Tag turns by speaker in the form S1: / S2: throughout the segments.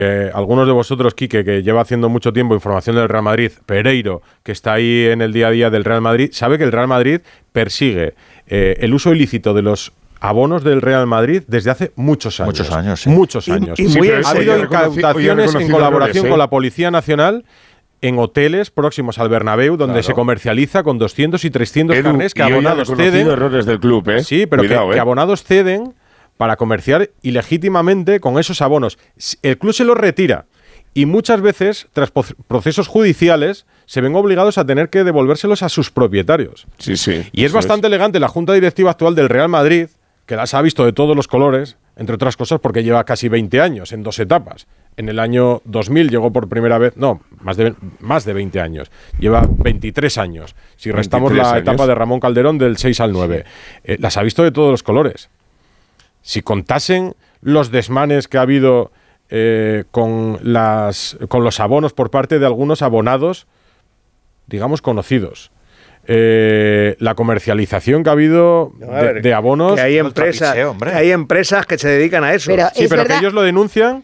S1: algunos de vosotros, Quique, que lleva haciendo mucho tiempo información del Real Madrid, Pereiro, que está ahí en el día a día del Real Madrid, sabe que el Real Madrid persigue el uso ilícito de los abonos del Real Madrid desde hace muchos años.
S2: Muchos años, sí.
S1: Muchos años.
S2: Y
S1: ha habido incautaciones en colaboración con la Policía Nacional en hoteles próximos al Bernabéu, donde se comercializa con 200 y 300 carnés que abonados ceden.
S3: Errores del club, ¿eh?
S1: Sí, pero cuidado, que abonados ceden para comerciar ilegítimamente con esos abonos. El club se los retira y muchas veces, tras procesos judiciales, se ven obligados a tener que devolvérselos a sus propietarios.
S3: Sí, sí.
S1: Y es bastante elegante la Junta Directiva actual del Real Madrid, que las ha visto de todos los colores, entre otras cosas porque lleva casi 20 años, en 2 etapas. En el año 2000 llegó por primera vez, más de 20 años. Lleva 23 años, si restamos la etapa de Ramón Calderón del 6 al 9. Las ha visto de todos los colores. Si contasen los desmanes que ha habido con los abonos por parte de algunos abonados, digamos, conocidos, la comercialización que ha habido de abonos...
S4: Que hay empresas que se dedican a eso.
S1: Pero que ellos lo denuncian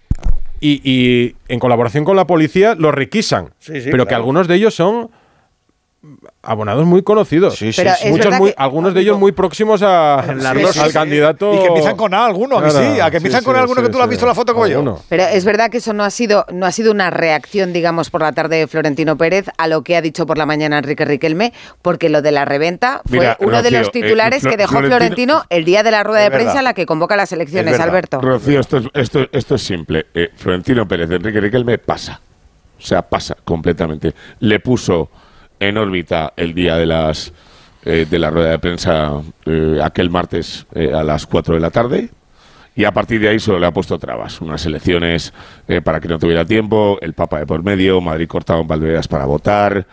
S1: y en colaboración con la policía lo requisan. Pero que algunos de ellos son abonados muy conocidos. Algunos de ellos muy próximos al candidato.
S2: Y que empiezan con A alguno, a que empiezan con A alguno que tú lo has visto en la foto como yo.
S5: Pero es verdad que eso no ha sido una reacción, digamos, por la tarde de Florentino Pérez a lo que ha dicho por la mañana Enrique Riquelme, porque lo de la reventa fue uno de los titulares que dejó Florentino el día de la rueda de prensa en la que convoca las elecciones, Alberto.
S3: Rocío, esto es simple. Florentino Pérez, Enrique Riquelme pasa. O sea, pasa completamente. Le puso en órbita el día de la rueda de prensa aquel martes a las 4 de la tarde, y a partir de ahí solo le ha puesto trabas, unas elecciones para que no tuviera tiempo, el Papa de por medio, Madrid cortado en Valdeveras para votar,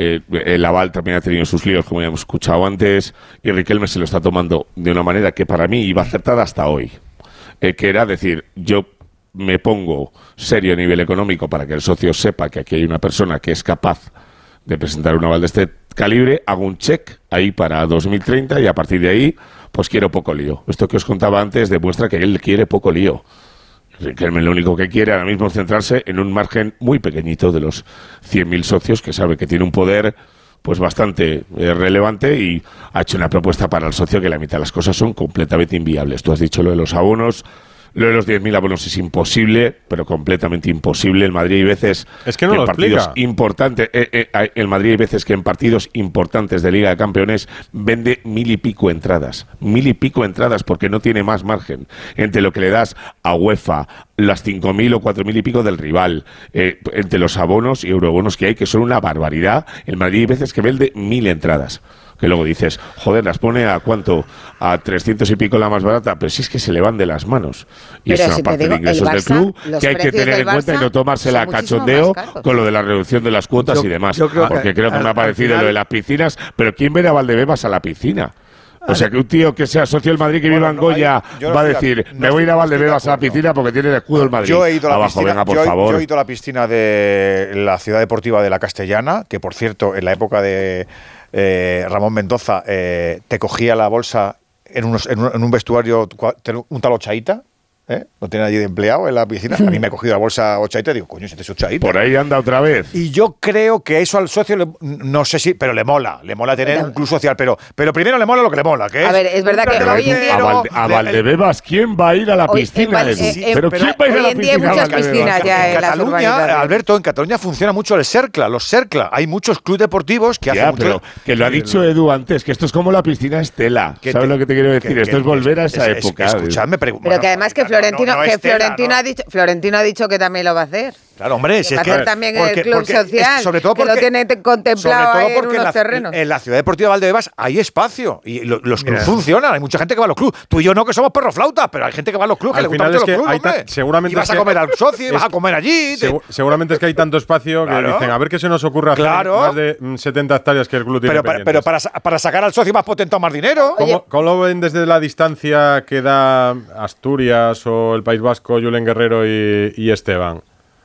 S3: el Aval también ha tenido sus líos, como ya hemos escuchado antes, y Riquelme se lo está tomando de una manera que para mí iba acertada hasta hoy, que era decir, yo me pongo serio a nivel económico para que el socio sepa que aquí hay una persona que es capaz de presentar un aval de este calibre, hago un check ahí para 2030 y a partir de ahí, pues quiero poco lío. Esto que os contaba antes demuestra que él quiere poco lío. Riquelme lo único que quiere ahora mismo es centrarse en un margen muy pequeñito de los 100.000 socios, que sabe que tiene un poder pues bastante relevante, y ha hecho una propuesta para el socio que la mitad de las cosas son completamente inviables. Tú has dicho lo de los abonos. Lo de los 10.000 abonos es imposible, pero completamente imposible. El Madrid hay veces
S1: que no
S3: en
S1: lo
S3: partidos
S1: explica.
S3: Importantes, el Madrid hay veces que en partidos importantes de Liga de Campeones vende 1.000 y pico entradas. 1.000 y pico entradas porque no tiene más margen entre lo que le das a UEFA, las 5.000 o 4.000 y pico del rival, entre los abonos y eurobonos que hay, que son una barbaridad. El Madrid hay veces que vende 1.000 entradas. Que luego dices, joder, las pone a ¿cuánto? A 300 y pico la más barata, pero si es que se le van de las manos. Y
S5: pero
S3: es una parte de ingresos del club que hay que tener en cuenta y no tomársela a cachondeo con lo de la reducción de las cuotas y demás. Porque creo que me ha parecido lo de las piscinas, pero ¿quién ve a Valdebebas a la piscina? O sea, que un tío que sea socio del Madrid que viva en Goya va a decir, me voy a ir a Valdebebas a la piscina porque tiene el escudo del Madrid.
S2: Yo he ido a la
S3: Abajo,
S2: piscina,
S3: venga, por favor.
S2: Yo he ido a la piscina de la Ciudad Deportiva de la Castellana, que por cierto, en la época de Ramón Mendoza, te cogía la bolsa en un vestuario un tal Ochaíta. No tiene allí de empleado en la piscina. A mí me ha cogido la bolsa Ochaíta y digo, coño, este es Ochaíta.
S3: Por ahí anda otra vez.
S2: Y yo creo que eso al socio, no sé si, pero le mola tener un club social, pero primero le mola lo que le mola, que es...
S5: A ver, es verdad que hoy en día...
S3: A Valdebebas, ¿quién va a ir a la piscina? ¿Pero quién va a ir a la piscina?
S5: Hoy en día hay muchas piscinas ya en
S2: Cataluña, Alberto, en Cataluña funciona mucho el Cercla, los Cercla. Hay muchos clubes deportivos que hacen mucho...
S3: Pero que lo ha dicho Edu antes, que esto es como la piscina Estela. ¿Sabes lo que te quiero decir? Esto es volver a esa época.
S2: Escuchadme,
S5: pero que además que Florentino ha dicho que también lo va a hacer.
S2: Claro, hombre, si es que
S5: también el club social,
S2: sobre todo porque,
S5: que lo tiene contemplado ahí en unos terrenos.
S2: En la Ciudad Deportiva de Valdebebas hay espacio y los clubes funcionan. Hay mucha gente que va a los clubes. Tú y yo no, que somos perros flautas, pero hay gente que va a los clubes, que le gustan mucho los clubes, hombre.
S1: Seguramente
S2: y vas a comer al socio y vas a comer allí.
S1: Seguramente es que hay tanto espacio que dicen, a ver qué se nos ocurre hacer más de 70 hectáreas que el club tiene pendientes.
S2: Pero para sacar al socio más potente o más dinero.
S1: ¿Cómo lo ven desde la distancia que da Asturias o el País Vasco, Julen Guerrero y Esteban?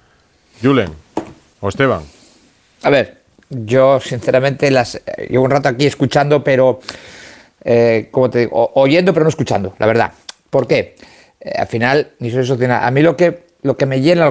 S1: Julen o Esteban.
S6: A ver, yo sinceramente llevo un rato aquí escuchando, pero como te digo, oyendo pero no escuchando, la verdad. ¿Por qué? Al final, ni soy socio. A mí lo que lo que me llena,